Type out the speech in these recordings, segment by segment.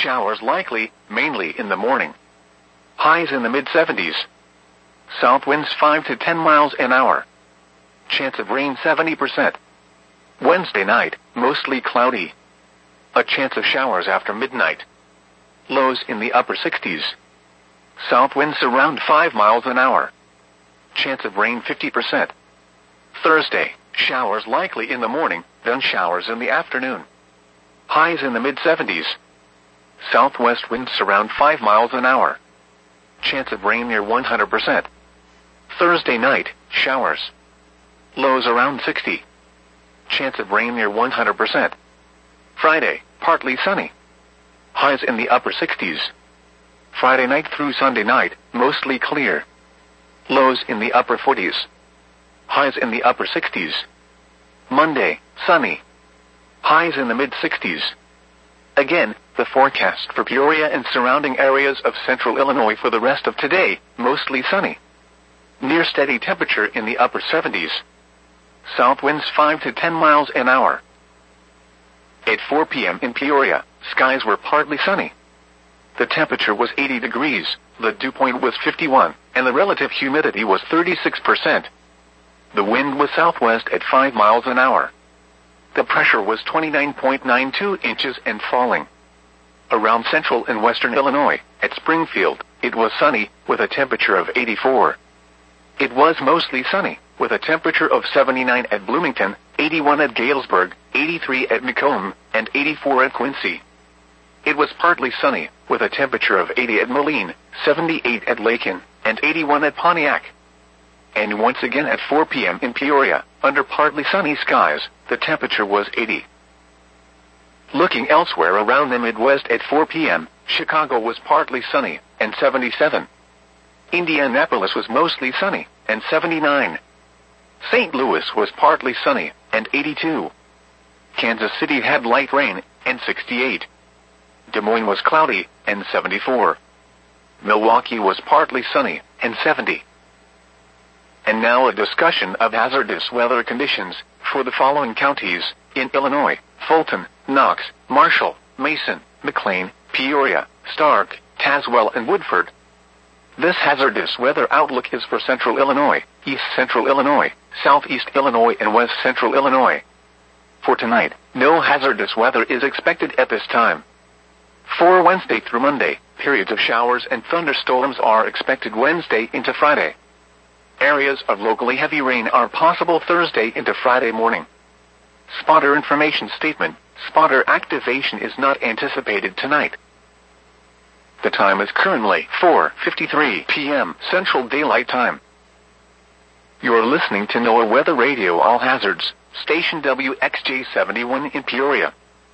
Showers likely, mainly in the morning. Highs in the mid-70s. South winds 5 to 10 miles an hour. Chance of rain 70%. Wednesday night, mostly cloudy. A chance of showers after midnight. Lows in the upper 60s. South winds around 5 miles an hour. Chance of rain 50%. Thursday, showers likely in the morning, then showers in the afternoon. Highs in the mid-70s. Southwest winds around 5 miles an hour. Chance of rain near 100%. Thursday night, showers. Lows around 60. Chance of rain near 100%. Friday, partly sunny. Highs in the upper 60s. Friday night through Sunday night, mostly clear. Lows in the upper 40s. Highs in the upper 60s. Monday, sunny. Highs in the mid-60s. Again, the forecast for Peoria and surrounding areas of central Illinois for the rest of today, mostly sunny. Near steady temperature in the upper 70s. South winds 5 to 10 miles an hour. At 4 p.m. in Peoria, skies were partly sunny. The temperature was 80 degrees, the dew point was 51, and the relative humidity was 36%. The wind was southwest at 5 miles an hour. The pressure was 29.92 inches and falling. Around central and western Illinois, at Springfield, it was sunny, with a temperature of 84. It was mostly sunny, with a temperature of 79 at Bloomington, 81 at Galesburg, 83 at Macomb, and 84 at Quincy. It was partly sunny, with a temperature of 80 at Moline, 78 at Lakin, and 81 at Pontiac. And once again at 4 p.m. in Peoria, under partly sunny skies, the temperature was 80. Looking elsewhere around the Midwest at 4 p.m., Chicago was partly sunny, and 77. Indianapolis was mostly sunny, and 79. St. Louis was partly sunny, and 82. Kansas City had light rain, and 68. Des Moines was cloudy, and 74. Milwaukee was partly sunny, and 70. And now a discussion of hazardous weather conditions for the following counties in Illinois: Fulton, Knox, Marshall, Mason, McLean, Peoria, Stark, Tazewell, and Woodford. This hazardous weather outlook is for central Illinois, east central Illinois, southeast Illinois, and west central Illinois. For tonight, no hazardous weather is expected at this time. For Wednesday through Monday, periods of showers and thunderstorms are expected Wednesday into Friday. Areas of locally heavy rain are possible Thursday into Friday morning. Spotter information statement: spotter activation is not anticipated tonight. The time is currently 4:53 p.m. Central Daylight Time. You're listening to NOAA Weather Radio All Hazards, station WXJ71 in Peoria.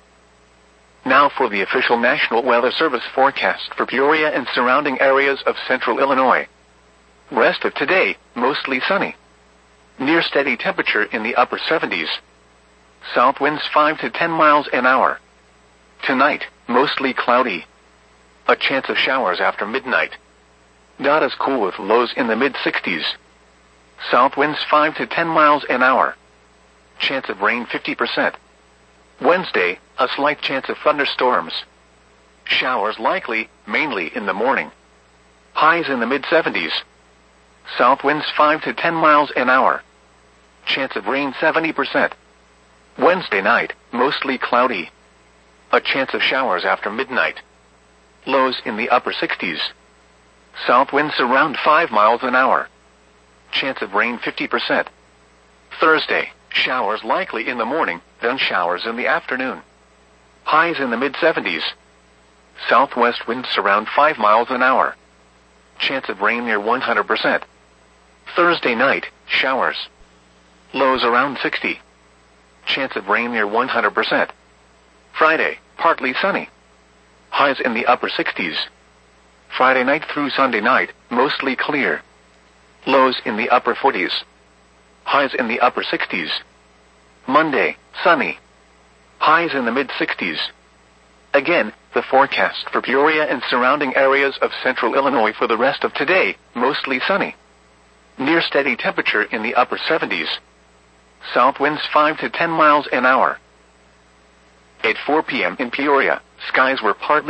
Now for the official National Weather Service forecast for Peoria and surrounding areas of central Illinois. Rest of today, mostly sunny. Near steady temperature in the upper 70s. South winds 5 to 10 miles an hour. Tonight, mostly cloudy. A chance of showers after midnight. Not as cool with lows in the mid-60s. South winds 5 to 10 miles an hour. Chance of rain 50%. Wednesday, a slight chance of thunderstorms. Showers likely, mainly in the morning. Highs in the mid-70s. South winds 5 to 10 miles an hour. Chance of rain 70%. Wednesday night, mostly cloudy. A chance of showers after midnight. Lows in the upper 60s. South winds around 5 miles an hour. Chance of rain 50%. Thursday, showers likely in the morning, then showers in the afternoon. Highs in the mid-70s. Southwest winds around 5 miles an hour. Chance of rain near 100%. Thursday night, showers. Lows around 60. Chance of rain near 100%. Friday, partly sunny. Highs in the upper 60s. Friday night through Sunday night, mostly clear. Lows in the upper 40s. Highs in the upper 60s. Monday, sunny. Highs in the mid-60s. Again, the forecast for Peoria and surrounding areas of central Illinois for the rest of today, mostly sunny. Near steady temperature in the upper 70s. South winds 5 to 10 miles an hour. At 4 p.m. in Peoria, skies were partly